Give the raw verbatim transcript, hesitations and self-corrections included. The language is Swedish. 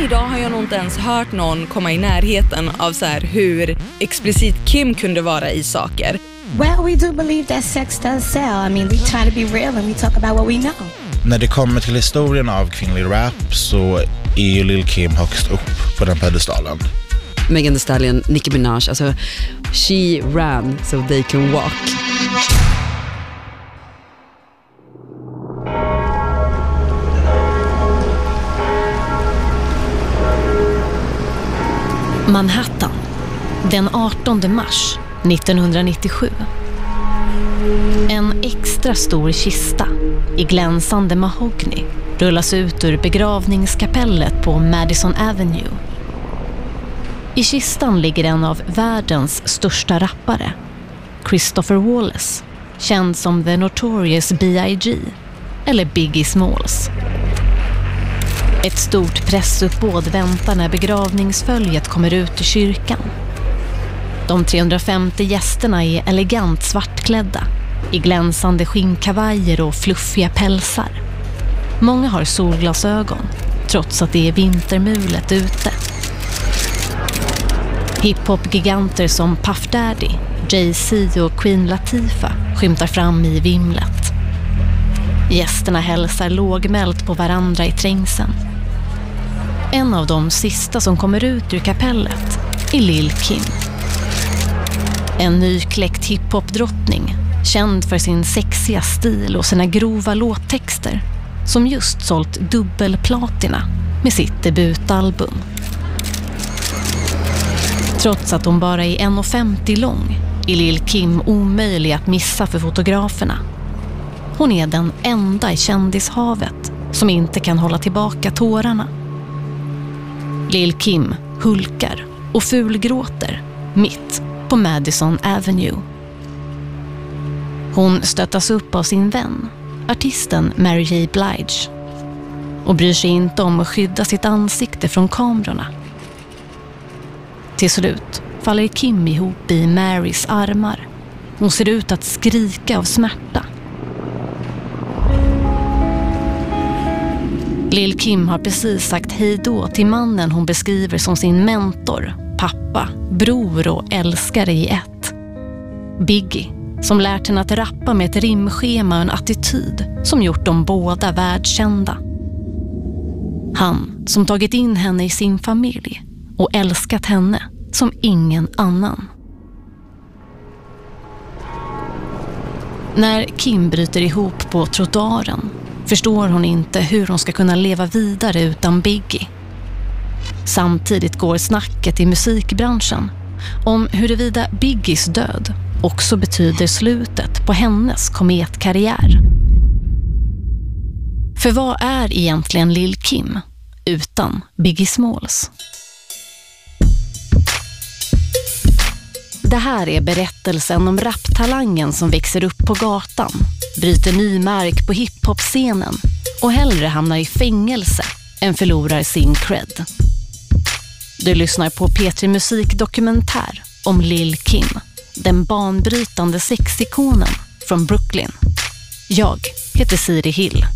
idag har jag nog inte ens hört någon komma i närheten av så här hur explicit Kim kunde vara i saker. Well, we do believe that sex does sell. I mean, we try to be real and we talk about what we know. När det kommer till historien av kvinnlig rap så är ju Lil Kim högst upp på den pedestalen. Megan Thee Stallion, Nicki Minaj, alltså she ran so they can walk. Manhattan, den artonde mars nittonhundranittiosju. En extra stor kista i glänsande mahogny rullas ut ur begravningskapellet på Madison Avenue. I kistan ligger en av världens största rappare, Christopher Wallace, känd som The Notorious B I G eller Biggie Smalls. Ett stort pressuppbåd väntar när begravningsföljet kommer ut i kyrkan. De trehundrafemtio gästerna är elegant svartklädda, i glänsande skinnkavajer och fluffiga pälsar. Många har solglasögon, trots att det är vintermulet ute. Hiphop-giganter som Puff Daddy, Jay-Z och Queen Latifah skymtar fram i vimlet. Gästerna hälsar lågmält på varandra i trängseln. En av de sista som kommer ut ur kapellet är Lil Kim. En nykläckt hiphop-drottning, känd för sin sexiga stil och sina grova låttexter, som just sålt dubbelplatina med sitt debutalbum. Trots att hon bara är en komma femtio lång är Lil Kim omöjlig att missa för fotograferna. Hon är den enda i kändishavet som inte kan hålla tillbaka tårarna. Lil Kim hulkar och fulgråter mitt på Madison Avenue. Hon stöttas upp av sin vän, artisten Mary J. Blige, och bryr sig inte om att skydda sitt ansikte från kamerorna. Till slut faller Kim ihop i Marys armar. Hon ser ut att skrika av smärta. Lil Kim har precis sagt hej då till mannen hon beskriver som sin mentor, pappa, bror och älskare i ett. Biggie, som lärt henne att rappa med ett rimschema och en attityd som gjort dem båda världskända. Han som tagit in henne i sin familj och älskat henne som ingen annan. När Kim bryter ihop på trottoaren förstår hon inte hur hon ska kunna leva vidare utan Biggie. Samtidigt går snacket i musikbranschen om huruvida Biggies död också betyder slutet på hennes kometkarriär. För vad är egentligen Lil Kim utan Biggie Smalls? Det här är berättelsen om raptalangen som växer upp på gatan, bryter ny mark på hiphop-scenen och hellre hamnar i fängelse än förlorar sin cred. Du lyssnar på P tre Musikdokumentär om Lil Kim, den banbrytande sexikonen från Brooklyn. Jag heter Siri Hill.